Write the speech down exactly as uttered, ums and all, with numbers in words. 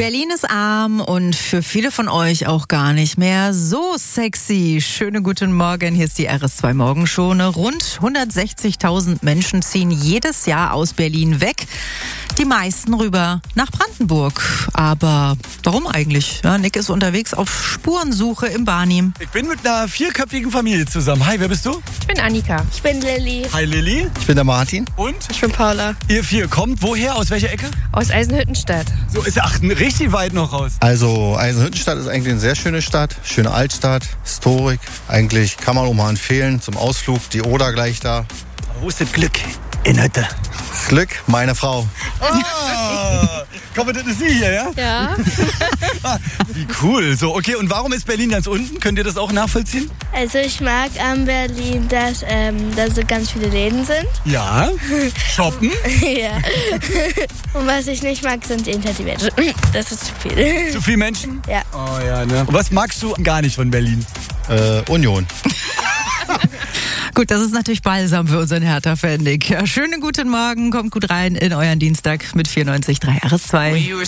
Berlin ist arm und für viele von euch auch gar nicht mehr so sexy. Schönen guten Morgen, hier ist die R S zwei Morgenshow. Rund hundertsechzigtausend Menschen ziehen jedes Jahr aus Berlin weg. Die meisten rüber nach Brandenburg. Aber warum eigentlich? Ja, Nick ist unterwegs auf Spurensuche im Barnim. Ich bin mit einer vierköpfigen Familie zusammen. Hi, wer bist du? Ich bin Annika. Ich bin Lilly. Hi Lilly. Ich bin der Martin. Und? Ich bin Paula. Ihr vier kommt woher? Aus welcher Ecke? Aus Eisenhüttenstadt. So ist ach, richtig weit noch raus. Also Eisenhüttenstadt ist eigentlich eine sehr schöne Stadt. Schöne Altstadt, Historik. Eigentlich kann man auch mal empfehlen zum Ausflug. Die Oder gleich da. Wo ist das Glück? In Hütte. Das Glück, meine Frau. Ah, komm, das ist sie hier, ja? Ja. Wie cool. So, okay, und warum ist Berlin ganz unten? Könnt ihr das auch nachvollziehen? Also ich mag an Berlin, dass ähm, da so ganz viele Läden sind. Ja. Shoppen? Ja. Und was ich nicht mag, sind hinter die Menschen. Das ist zu viel. Zu viele Menschen? Ja. Oh ja, ne? Und was magst du gar nicht von Berlin? Äh, Union. Gut, das ist natürlich balsam für unseren Hertha-Fan Nick. Ja, schönen guten Morgen, kommt gut rein in euren Dienstag mit vierundneunzig Komma drei R S zwei.